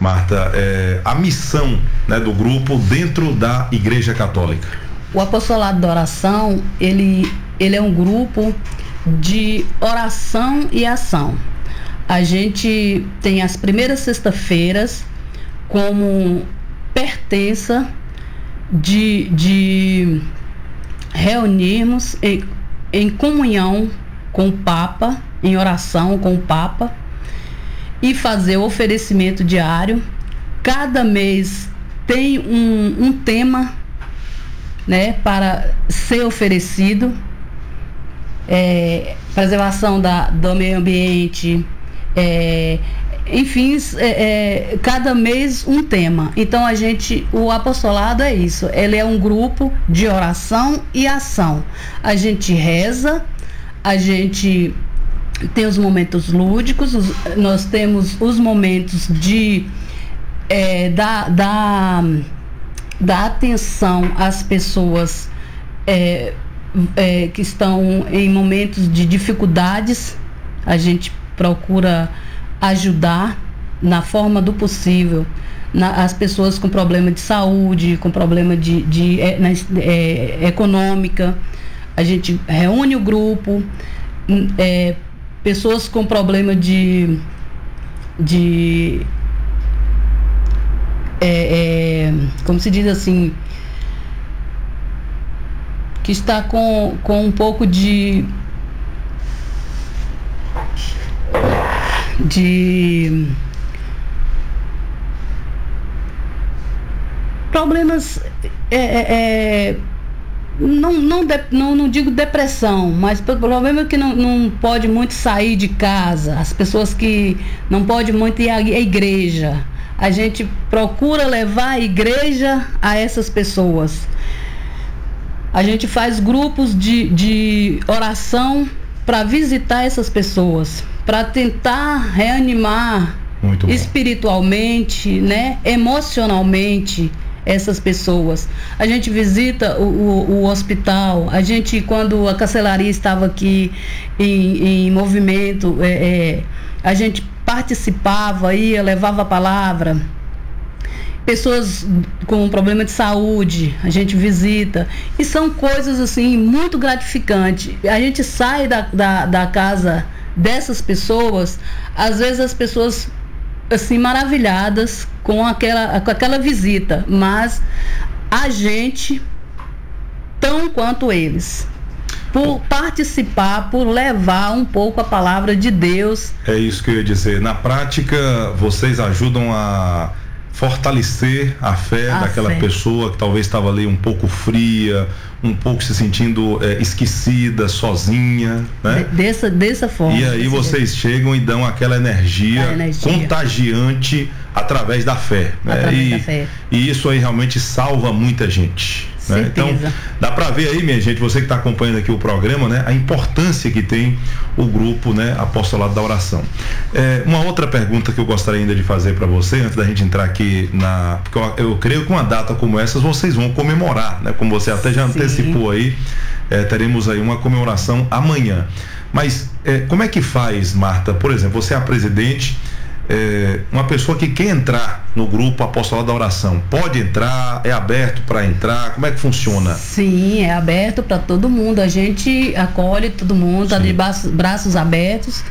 Marta, a missão, né, do grupo dentro da Igreja Católica? O Apostolado da Oração, ele é um grupo de oração e ação. A gente tem as primeiras sextas-feiras como pertença de reunirmos em comunhão com o Papa, em oração com o Papa, e fazer o oferecimento diário. Cada mês tem um tema, né, para ser oferecido. Preservação do meio ambiente, enfim, cada mês um tema. Então o apostolado é isso, ele é um grupo de oração e ação. A gente reza, a gente tem os momentos lúdicos, nós temos os momentos da atenção às pessoas que estão em momentos de dificuldades. A gente procura ajudar na forma do possível as pessoas com problema de saúde, com problema econômica. A gente reúne o grupo, pessoas com problema como se diz assim, que está com um pouco de problemas, não digo depressão, mas o problema é que não pode muito sair de casa, as pessoas que não podem muito ir à igreja. A gente procura levar a igreja a essas pessoas. A gente faz grupos de oração para visitar essas pessoas, para tentar reanimar espiritualmente, né, emocionalmente essas pessoas. A gente visita o hospital. A gente, quando a Cancelaria estava aqui em movimento, a gente participava, ia, levava a palavra. Pessoas com problema de saúde, a gente visita, e são coisas assim muito gratificantes. A gente sai da casa dessas pessoas, às vezes as pessoas assim maravilhadas com aquela visita, mas a gente tão quanto eles, por participar, por levar um pouco a palavra de Deus. É isso que eu ia dizer. Na prática, vocês ajudam a fortalecer a fé daquela pessoa que talvez estava ali um pouco fria, um pouco se sentindo esquecida, sozinha, né? Dessa forma. E aí vocês chegam e dão aquela energia contagiante através da fé, né? Através da fé. E isso aí realmente salva muita gente, né? Então, dá para ver aí, minha gente, você que está acompanhando aqui o programa, né, a importância que tem o grupo, né, Apostolado da Oração. Uma outra pergunta que eu gostaria ainda de fazer para você, antes da gente entrar aqui porque eu creio que uma data como essa vocês vão comemorar, né? Como você até já antecipou aí, teremos aí uma comemoração amanhã. Mas como é que faz, Marta? Por exemplo, você é a presidente. Uma pessoa que quer entrar no grupo Apostolado da Oração, pode entrar? É aberto para entrar? Como é que funciona? Sim, é aberto para todo mundo. A gente acolhe todo mundo, está de braços abertos.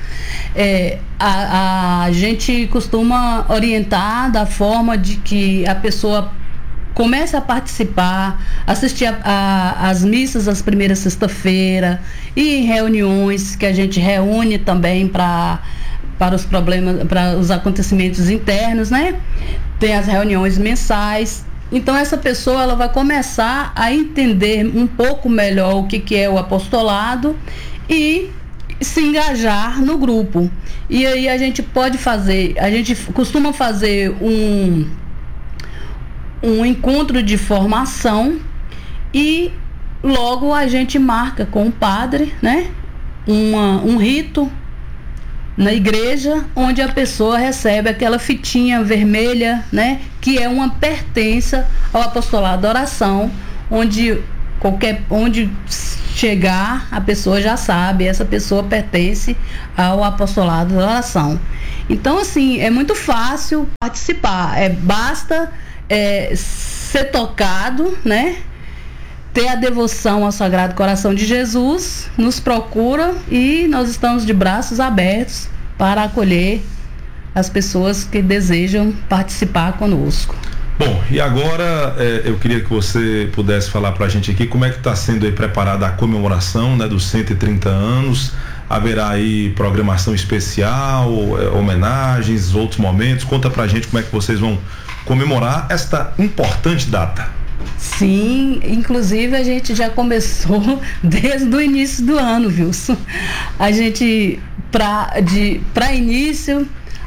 A gente costuma orientar da forma de que a pessoa comece a participar, assistir às missas das primeiras sexta-feira, e em reuniões que a gente reúne também para os problemas, para os acontecimentos internos, né? Tem as reuniões mensais. Então essa pessoa, ela vai começar a entender um pouco melhor o que é o apostolado e se engajar no grupo. E aí a gente costuma fazer um encontro de formação, e logo a gente marca com o padre, né, um rito na igreja, onde a pessoa recebe aquela fitinha vermelha, né, que é uma pertença ao Apostolado da Oração, onde chegar, a pessoa já sabe, essa pessoa pertence ao apostolado da oração. Então, assim, é muito fácil participar, basta ser tocado, né? Ter a devoção ao Sagrado Coração de Jesus, nos procura e nós estamos de braços abertos para acolher as pessoas que desejam participar conosco. Bom, e agora eu queria que você pudesse falar para a gente aqui como é que está sendo aí preparada a comemoração, né, dos 130 anos. Haverá aí programação especial, homenagens, outros momentos. Conta pra gente como é que vocês vão comemorar esta importante data. Sim, inclusive a gente já começou desde o início do ano, Wilson. A gente, para início,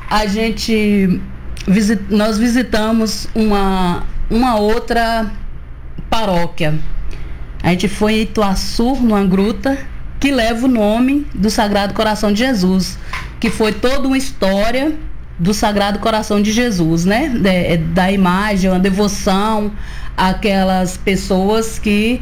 nós visitamos uma outra paróquia. A gente foi em Ituaçu, numa gruta que leva o nome do Sagrado Coração de Jesus, que foi toda uma história do Sagrado Coração de Jesus, né? Da imagem, uma devoção àquelas pessoas que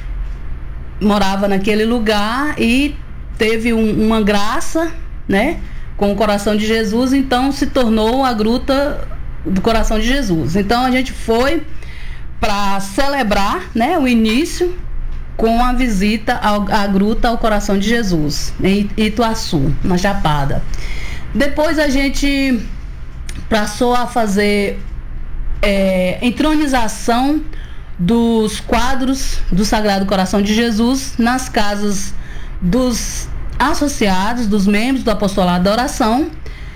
moravam naquele lugar e teve uma graça, né? Com o Coração de Jesus, então se tornou a Gruta do Coração de Jesus. Então a gente foi para celebrar, né, o início com a visita à Gruta ao Coração de Jesus, em Ituaçu, na Chapada. Depois a gente passou a fazer entronização dos quadros do Sagrado Coração de Jesus nas casas dos associados, dos membros do Apostolado da Oração,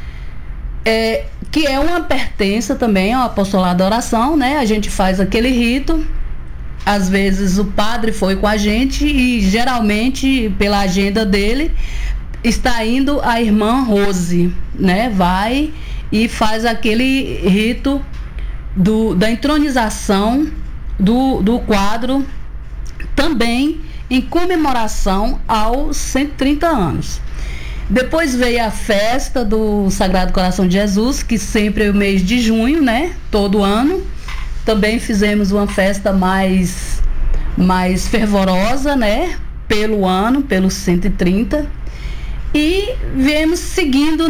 que é uma pertença também ao Apostolado da Oração, né? A gente faz aquele rito, às vezes o padre foi com a gente e geralmente pela agenda dele está indo a irmã Rose, né? Vai e faz aquele rito da entronização do quadro, também em comemoração aos 130 anos. Depois veio a festa do Sagrado Coração de Jesus, que sempre é o mês de junho, né? Todo ano. Também fizemos uma festa mais fervorosa, né? Pelo ano, pelos 130. E viemos seguindo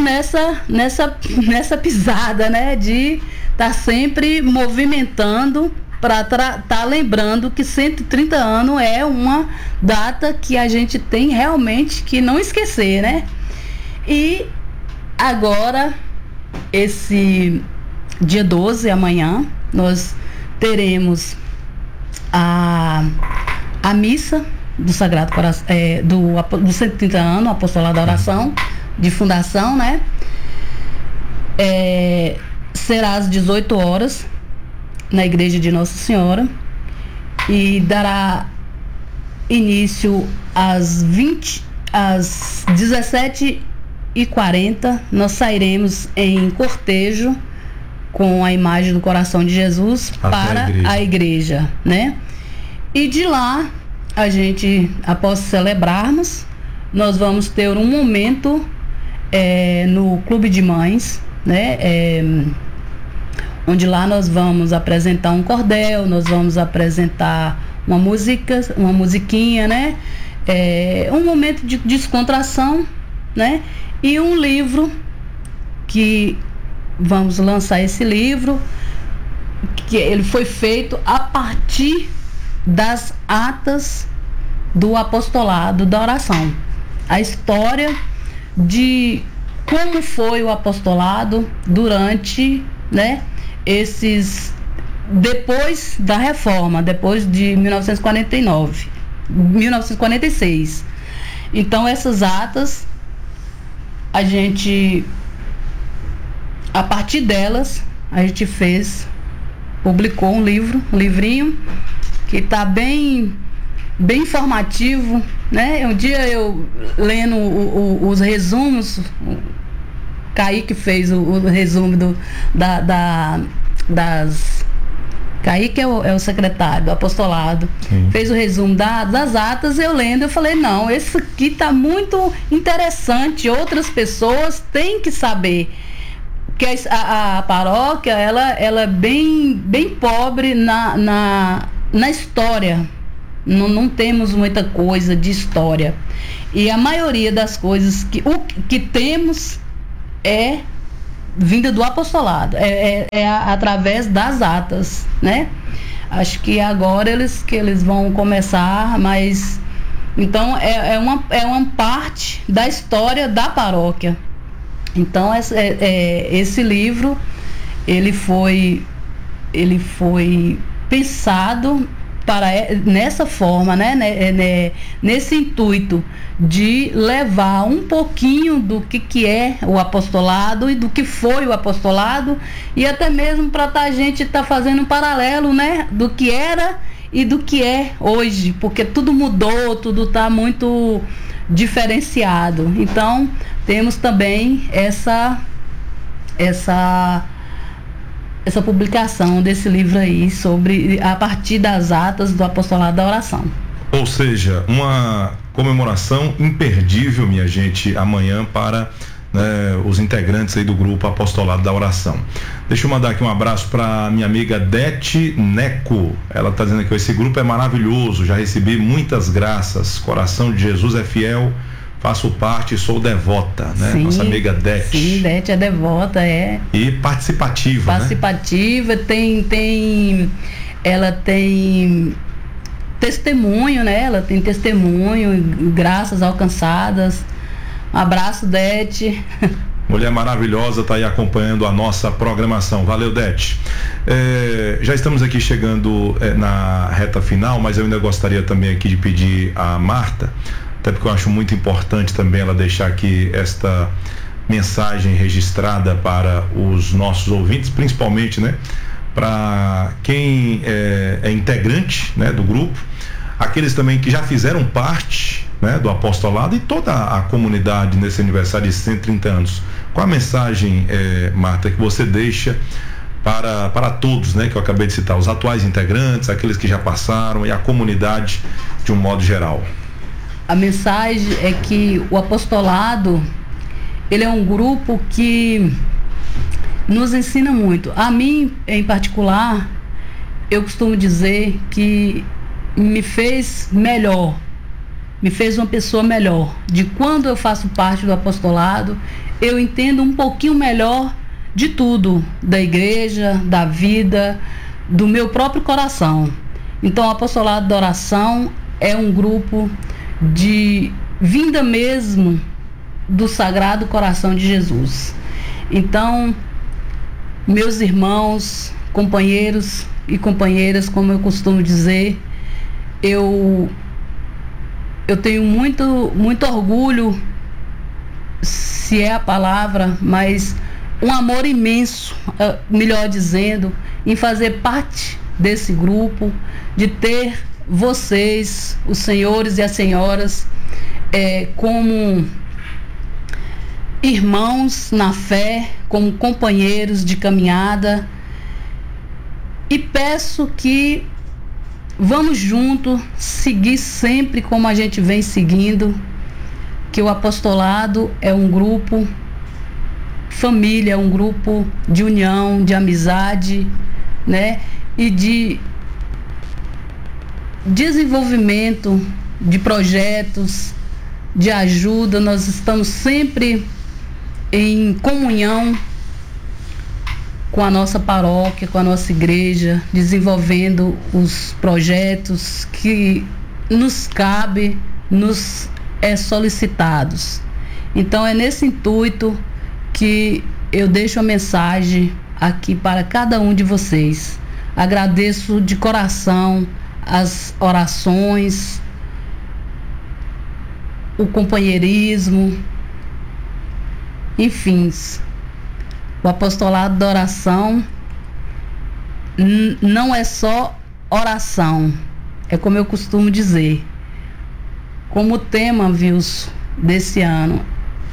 nessa pisada, né? De estar sempre movimentando para tá lembrando que 130 anos é uma data que a gente tem realmente que não esquecer, né? E agora, esse dia 12, amanhã, nós teremos a missa do Sagrado Coração, do 130 anos, Apostolado da Oração, de fundação, né? Será às 18 horas, na igreja de Nossa Senhora, e dará início às 17h40. Nós sairemos em cortejo com a imagem do Coração de Jesus para a igreja, né? E de lá, a gente, após celebrarmos, nós vamos ter um momento no Clube de Mães, né? Onde lá nós vamos apresentar um cordel, nós vamos apresentar uma musiquinha, né? Um momento de descontração, né? E um livro, que vamos lançar esse livro, que ele foi feito a partir das atas do Apostolado da Oração. A história de como foi o apostolado durante, né? Depois da reforma, depois de 1946. Então essas atas, a partir delas, a gente publicou um livrinho, que está bem informativo, né? Um dia eu lendo os resumos, Kaique fez o resumo das... Kaique é o secretário do apostolado. Sim. Fez o resumo das atas. Eu lendo, eu falei, não, esse aqui está muito interessante, outras pessoas têm que saber que a paróquia ela é bem pobre na história, não temos muita coisa de história. E a maioria das coisas que temos é vinda do apostolado, através das atas, né? Acho que agora eles vão começar, mas então é uma parte da história da paróquia. Então esse livro ele foi pensado nessa forma, né? Nesse intuito de levar um pouquinho do que é o apostolado e do que foi o apostolado, e até mesmo para a gente estar fazendo um paralelo, né? Do que era e do que é hoje, porque tudo mudou, tudo está muito diferenciado. Então temos também essa publicação desse livro aí a partir das atas do apostolado da oração. Ou seja, uma comemoração imperdível, minha gente, amanhã para os integrantes aí do grupo Apostolado da Oração. Deixa eu mandar aqui um abraço para minha amiga Dete Neco. Ela está dizendo que esse grupo é maravilhoso, já recebi muitas graças, coração de Jesus é fiel, faço parte e sou devota, né? Sim, nossa amiga Dete. Sim, Dete é devota, E participativa, participativa, né? Ela tem testemunho, né? Ela tem testemunho, graças alcançadas. Um abraço, Dete. Mulher maravilhosa, tá aí acompanhando a nossa programação. Valeu, Dete. Já estamos aqui chegando na reta final, mas eu ainda gostaria também aqui de pedir a Marta, até porque eu acho muito importante também ela deixar aqui esta mensagem registrada para os nossos ouvintes, principalmente, né, para quem é integrante, né, do grupo, aqueles também que já fizeram parte, né, do apostolado, e toda a comunidade nesse aniversário de 130 anos. Qual a mensagem, Marta, que você deixa para todos, né, que eu acabei de citar, os atuais integrantes, aqueles que já passaram e a comunidade de um modo geral? A mensagem é que o apostolado, ele é um grupo que nos ensina muito. A mim, em particular, eu costumo dizer que me fez melhor, me fez uma pessoa melhor. De quando eu faço parte do apostolado, eu entendo um pouquinho melhor de tudo, da igreja, da vida, do meu próprio coração. Então, o apostolado da oração é um grupo de vinda mesmo do Sagrado Coração de Jesus. Então, meus irmãos, companheiros e companheiras, como eu costumo dizer, eu tenho muito orgulho, se é a palavra, mas um amor imenso, melhor dizendo, em fazer parte desse grupo, de ter vocês, os senhores e as senhoras, como irmãos na fé, como companheiros de caminhada, e peço que vamos juntos seguir sempre como a gente vem seguindo, que o apostolado é um grupo família, é um grupo de união, de amizade, né? E de desenvolvimento de projetos, de ajuda. Nós estamos sempre em comunhão com a nossa paróquia, com a nossa igreja, desenvolvendo os projetos que nos cabe, nos solicitados. Então é nesse intuito que eu deixo a mensagem aqui para cada um de vocês. Agradeço de coração as orações, o companheirismo, enfim. O apostolado da oração não é só oração, é como eu costumo dizer, como tema, Wilson, desse ano,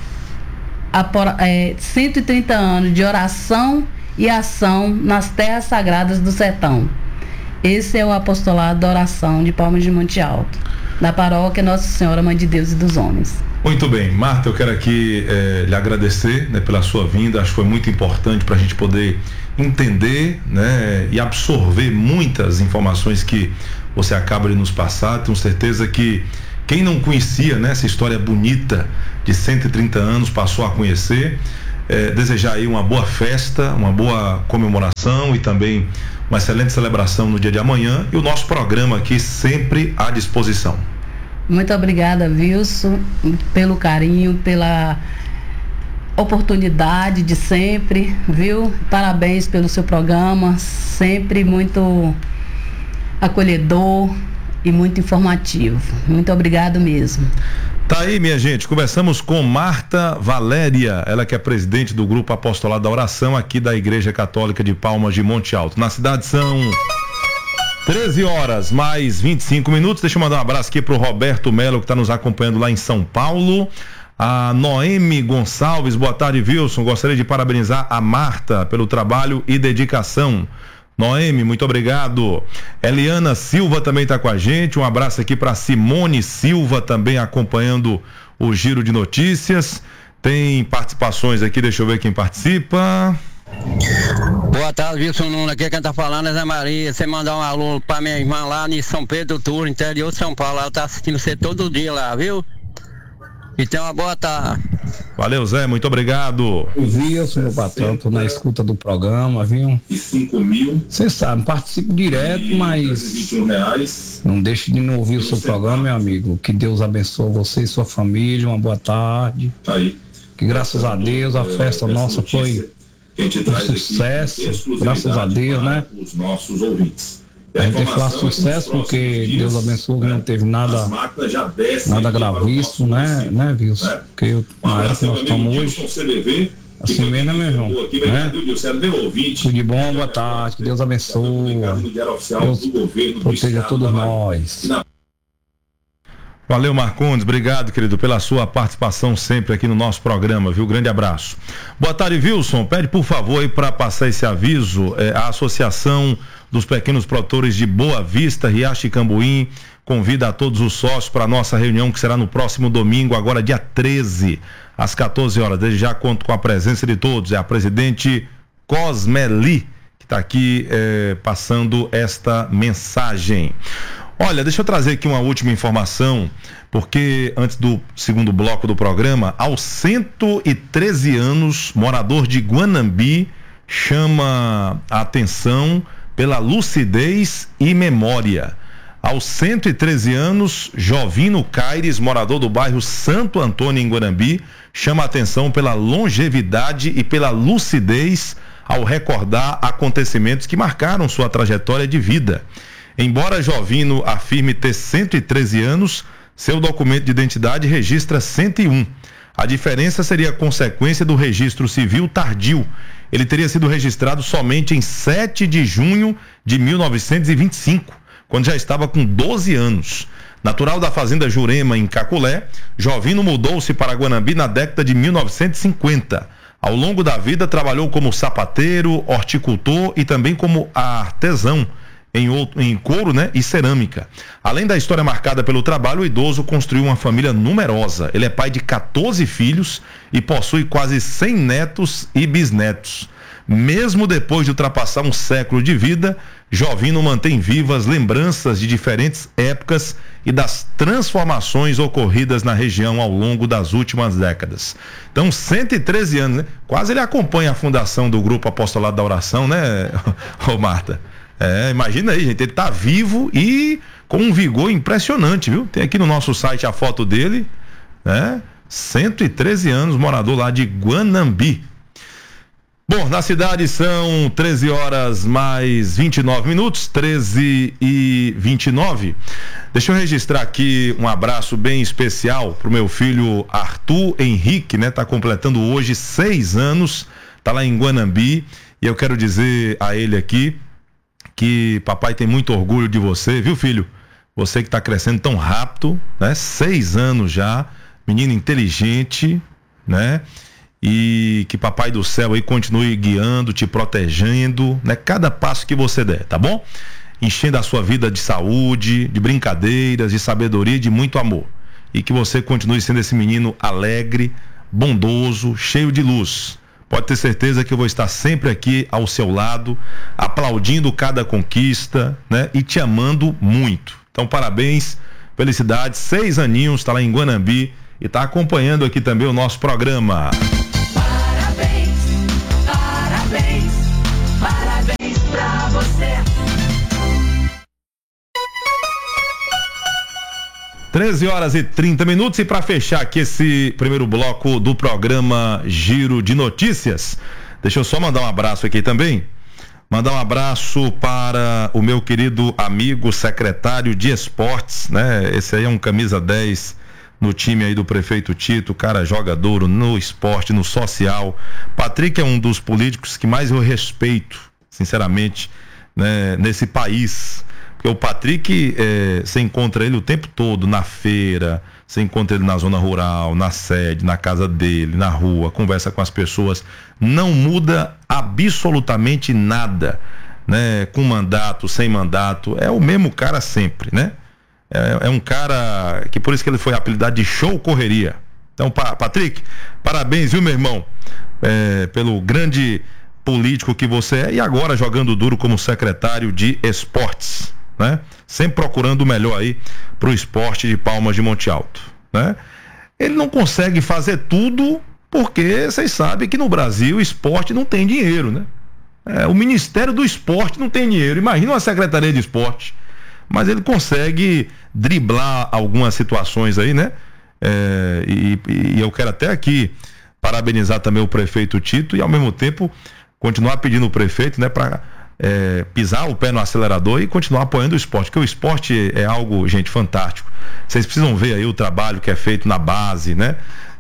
130 anos de oração e ação nas terras sagradas do sertão. Esse é o apostolado da oração de Palmas de Monte Alto, da paróquia Nossa Senhora Mãe de Deus e dos Homens. Muito bem, Marta, eu quero aqui lhe agradecer, né, pela sua vinda. Acho que foi muito importante para a gente poder entender, né, e absorver muitas informações que você acaba de nos passar. Tenho certeza que quem não conhecia, né, essa história bonita de 130 anos passou a conhecer. Desejar aí uma boa festa, uma boa comemoração e também uma excelente celebração no dia de amanhã, e o nosso programa aqui sempre à disposição. Muito obrigada, Wilson, pelo carinho, pela oportunidade de sempre, viu? Parabéns pelo seu programa, sempre muito acolhedor e muito informativo. Muito obrigado mesmo. Tá aí, minha gente, conversamos com Marta Valéria, ela que é presidente do Grupo Apostolado da Oração aqui da Igreja Católica de Palmas de Monte Alto. Na cidade são 13 horas mais 25 minutos. Deixa eu mandar um abraço aqui pro Roberto Melo, que está nos acompanhando lá em São Paulo. A Noemi Gonçalves, boa tarde, Wilson. Gostaria de parabenizar a Marta pelo trabalho e dedicação. Noemi, muito obrigado. Eliana Silva também está com a gente. Um abraço aqui para Simone Silva, também acompanhando o Giro de Notícias. Tem participações aqui, deixa eu ver quem participa. Boa tarde, Wilson Nunes. Aqui quem tá falando é Zé Maria. Você mandar um alô pra minha irmã lá em São Pedro do Turno, interior de São Paulo. Ela tá assistindo você todo dia lá, viu? Então, uma boa tarde. Valeu, Zé, muito obrigado. Wilson, meu patrão, tô na escuta do programa, viu? E 5 mil. Você sabe, participo direto, mas não deixe de não ouvir o seu programa, meu amigo. Que Deus abençoe você e sua família. Uma boa tarde. Aí. Que graças a Deus a festa nossa foi um sucesso, graças a Deus, né? Os nossos ouvintes. A gente tem que falar sucesso porque Deus abençoou, que não teve nada gravíssimo, né, Wilson? Porque na era que nós estamos hoje, assim mesmo, né, meu irmão? Né? Tudo de bom, boa tarde, que Deus abençoe, Deus proteja todos nós. Valeu, Marcondes, obrigado, querido, pela sua participação sempre aqui no nosso programa, viu? Grande abraço. Boa tarde, Wilson. Pede, por favor, aí para passar esse aviso, a Associação dos Pequenos Produtores de Boa Vista, Riacho e Cambuim, convida a todos os sócios para a nossa reunião, que será no próximo domingo, agora dia 13, às 14 horas. Desde já conto com a presença de todos. É a presidente Cosmeli, que está aqui passando esta mensagem. Olha, deixa eu trazer aqui uma última informação, porque antes do segundo bloco do programa, aos 113 anos, morador de Guanambi chama a atenção pela lucidez e memória. Aos 113 anos, Jovino Caires, morador do bairro Santo Antônio, em Guanambi, chama a atenção pela longevidade e pela lucidez ao recordar acontecimentos que marcaram sua trajetória de vida. Embora Jovino afirme ter 113 anos, seu documento de identidade registra 101. A diferença seria consequência do registro civil tardio. Ele teria sido registrado somente em 7 de junho de 1925, quando já estava com 12 anos. Natural da fazenda Jurema, em Caculé, Jovino mudou-se para Guanambi na década de 1950. Ao longo da vida, trabalhou como sapateiro, horticultor e também como artesão em couro, né, e cerâmica. Além da história marcada pelo trabalho, o idoso construiu uma família numerosa. Ele é pai de 14 filhos e possui quase 100 netos e bisnetos. Mesmo depois de ultrapassar um século de vida, Jovino mantém vivas lembranças de diferentes épocas e das transformações ocorridas na região ao longo das últimas décadas. Então, 113 anos, né? Quase ele acompanha a fundação do Grupo Apostolado da Oração, né, ô Marta? Imagina aí, gente, ele tá vivo e com um vigor impressionante, viu? Tem aqui no nosso site a foto dele, né? 113 anos, morador lá de Guanambi. Bom, na cidade são 13 horas mais 29 minutos, 13h29. Deixa eu registrar aqui um abraço bem especial pro meu filho Arthur Henrique, né? Tá completando hoje 6 anos, tá lá em Guanambi, e eu quero dizer a ele aqui que papai tem muito orgulho de você, viu, filho? Você que está crescendo tão rápido, né? 6 anos já, menino inteligente, né? E que papai do céu aí continue guiando, te protegendo, né? Cada passo que você der, tá bom? Enchendo a sua vida de saúde, de brincadeiras, de sabedoria e de muito amor. E que você continue sendo esse menino alegre, bondoso, cheio de luz. pode ter certeza que eu vou estar sempre aqui ao seu lado, aplaudindo cada conquista, né? E te amando muito. Então, parabéns, felicidades, 6 aninhos, tá lá em Guanambi e tá acompanhando aqui também o nosso programa. Parabéns, parabéns, parabéns pra você. 13h30 e para fechar aqui esse primeiro bloco do programa Giro de Notícias, deixa eu só mandar um abraço aqui também. Mandar um abraço para o meu querido amigo secretário de esportes, né? Esse aí é um camisa 10 no time aí do prefeito Tito, cara joga duro no esporte, no social. Patrick é um dos políticos que mais eu respeito, sinceramente, né? Nesse país. Porque o Patrick, você encontra ele o tempo todo na feira, você encontra ele na zona rural, na sede, na casa dele, na rua, conversa com as pessoas, não muda absolutamente nada, né? Com mandato, sem mandato, é o mesmo cara sempre, né? É um cara que por isso que ele foi apelidado de show correria. Então, Patrick, parabéns, viu, meu irmão? Pelo grande político que você é e agora jogando duro como secretário de esportes, né? Sempre procurando o melhor aí pro esporte de Palmas de Monte Alto, né? Ele não consegue fazer tudo porque vocês sabem que no Brasil o esporte não tem dinheiro, né? O Ministério do Esporte não tem dinheiro, imagina uma Secretaria de Esporte, mas ele consegue driblar algumas situações aí, né? E eu quero até aqui parabenizar também o prefeito Tito e ao mesmo tempo continuar pedindo o prefeito, né, para pisar o pé no acelerador e continuar apoiando o esporte, porque o esporte é algo, gente, fantástico. Vocês precisam ver aí o trabalho que é feito na base, né?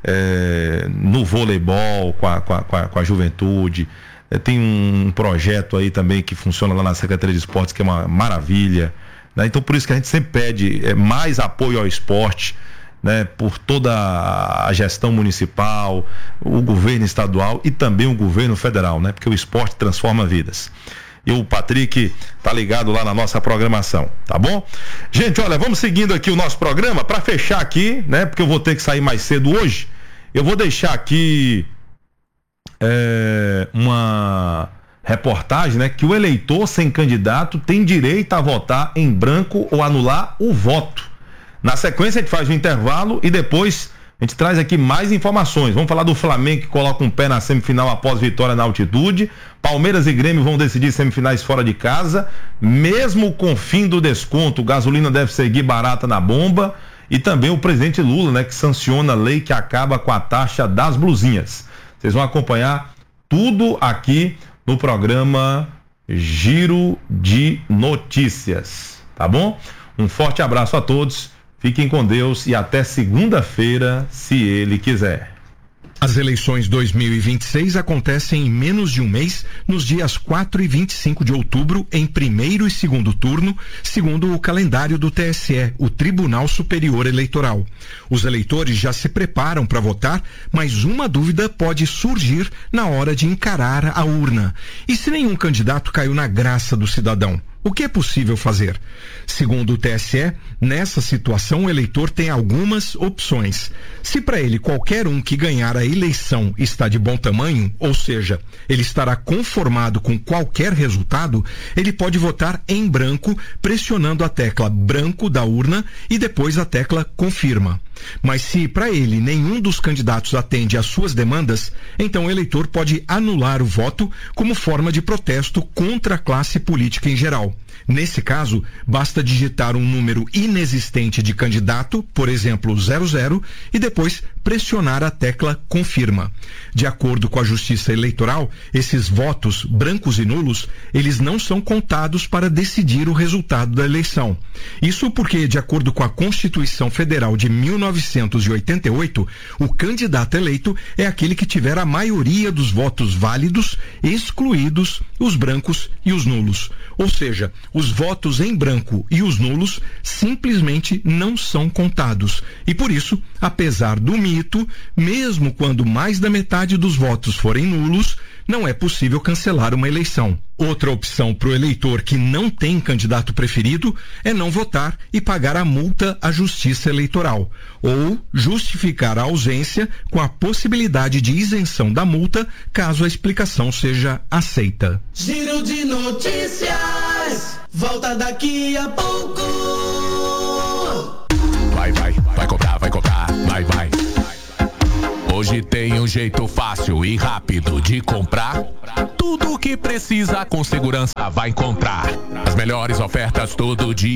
No voleibol, com a juventude. Tem um projeto aí também que funciona lá na Secretaria de Esportes, que é uma maravilha, né? Então por isso que a gente sempre pede mais apoio ao esporte, né? Por toda a gestão municipal, o governo estadual e também o governo federal, né? Porque o esporte transforma vidas. E o Patrick tá ligado lá na nossa programação, tá bom? Gente, olha, vamos seguindo aqui o nosso programa para fechar aqui, né? Porque eu vou ter que sair mais cedo hoje. Eu vou deixar aqui uma reportagem, né? Que o eleitor sem candidato tem direito a votar em branco ou anular o voto. Na sequência a gente faz um intervalo e depois a gente traz aqui mais informações. Vamos falar do Flamengo que coloca um pé na semifinal após vitória na altitude. Palmeiras e Grêmio vão decidir semifinais fora de casa. Mesmo com o fim do desconto, gasolina deve seguir barata na bomba. E também o presidente Lula, né, que sanciona a lei que acaba com a taxa das blusinhas. Vocês vão acompanhar tudo aqui no programa Giro de Notícias, tá bom? Um forte abraço a todos. Fiquem com Deus e até segunda-feira, se Ele quiser. As eleições 2026 acontecem em menos de um mês, nos dias 4 e 25 de outubro, em primeiro e segundo turno, segundo o calendário do TSE, o Tribunal Superior Eleitoral. Os eleitores já se preparam para votar, mas uma dúvida pode surgir na hora de encarar a urna. E se nenhum candidato caiu na graça do cidadão? O que é possível fazer? Segundo o TSE, nessa situação o eleitor tem algumas opções. Se para ele qualquer um que ganhar a eleição está de bom tamanho, ou seja, ele estará conformado com qualquer resultado, ele pode votar em branco, pressionando a tecla branco da urna e depois a tecla confirma. Mas se para ele nenhum dos candidatos atende às suas demandas, então o eleitor pode anular o voto como forma de protesto contra a classe política em geral. Nesse caso, basta digitar um número inexistente de candidato, por exemplo, 00, e depois pressionar a tecla confirma. De acordo com a Justiça Eleitoral, esses votos brancos e nulos, eles não são contados para decidir o resultado da eleição. Isso porque, de acordo com a Constituição Federal de 1988, o candidato eleito é aquele que tiver a maioria dos votos válidos, excluídos os brancos e os nulos. Ou seja, os votos em branco e os nulos simplesmente não são contados. E por isso, apesar do mito, mesmo quando mais da metade dos votos forem nulos, não é possível cancelar uma eleição. Outra opção para o eleitor que não tem candidato preferido é não votar e pagar a multa à Justiça Eleitoral, ou justificar a ausência com a possibilidade de isenção da multa caso a explicação seja aceita. Giro de notícias, volta daqui a pouco. Vai comprar, vai. Hoje tem um jeito fácil e rápido de comprar. Tudo o que precisa com segurança vai encontrar. As melhores ofertas todo dia.